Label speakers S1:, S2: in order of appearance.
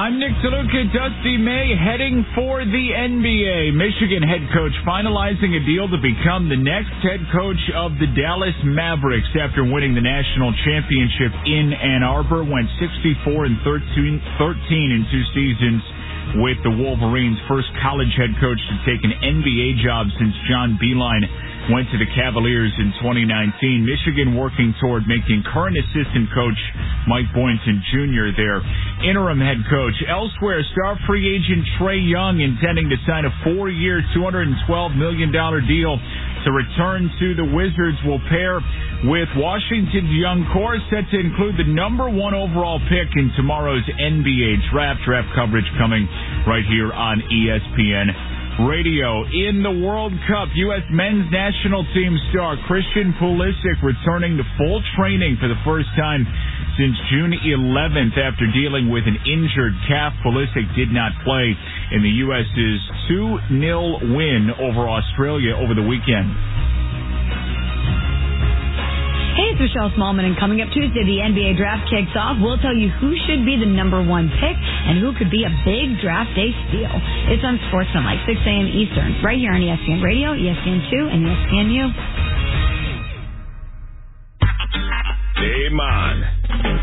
S1: I'm Nick DeLuca. Dusty May heading for the NBA. Michigan head coach finalizing a deal to become the next head coach of the Dallas Mavericks after winning the national championship in Ann Arbor. Went 64-13 in 2 seasons with the Wolverines. First college head coach to take an NBA job since John Beilein went to the Cavaliers in 2019. Michigan working toward making current assistant coach Mike Boynton Jr. their interim head coach. Elsewhere, star free agent Trae Young intending to sign a 4-year, $212 million deal to return to the Wizards will pair with Washington's young core, set to include the number 1 overall pick in tomorrow's NBA draft. Draft coverage coming right here on ESPN Radio. In the World Cup, U.S. men's national team star Christian Pulisic returning to full training for the first time since June 11th after dealing with an injured calf. Pulisic did not play in the U.S.'s 2-0 win over Australia over the weekend.
S2: Hey, it's Michelle Smallman, and coming up Tuesday, the NBA draft kicks off. We'll tell you who should be the number 1 pick and who could be a big draft day steal. It's on Sportsman, 6 a.m. Eastern, right here on ESPN Radio, ESPN2, and ESPNU.
S3: Hey, man.